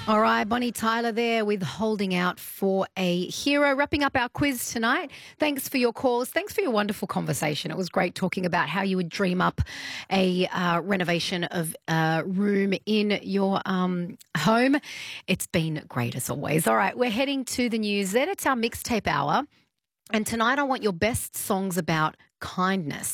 All right, Bonnie Tyler there with Holding Out for a Hero. Wrapping up our quiz tonight. Thanks for your calls. Thanks for your wonderful conversation. It was great talking about how you would dream up a renovation of a room in your home. It's been great as always. All right, we're heading to the news. Then it's our mixtape hour. And tonight I want your best songs about kindness.